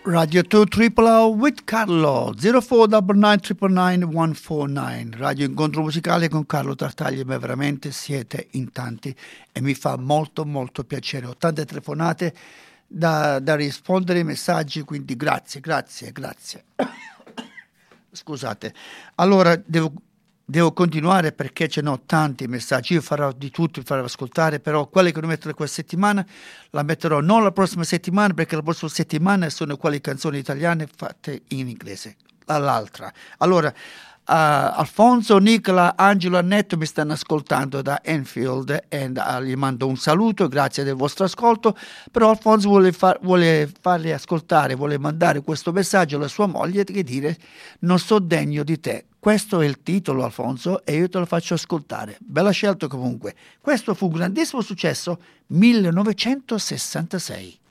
Radio 2 Triple O with Carlo 0499991149. Radio Incontro Musicale con Carlo Tartaglia, ma veramente siete in tanti e mi fa molto molto piacere. Ho tante telefonate da rispondere ai messaggi, quindi grazie. Scusate. Allora devo continuare perché ce n'ho tanti messaggi. Io farò di tutto per farvi ascoltare, però quelli che devo mettere questa settimana la metterò non la prossima settimana, perché la prossima settimana sono quelle canzoni italiane fatte in inglese, all'altra. Allora Alfonso, Nicola, Angelo, Annetto mi stanno ascoltando da Enfield e gli mando un saluto, grazie del vostro ascolto. Però Alfonso vuole farli ascoltare, vuole mandare questo messaggio alla sua moglie che dire: non so degno di te. Questo è il titolo, Alfonso, e io te lo faccio ascoltare. Bella scelta comunque. Questo fu un grandissimo successo 1966.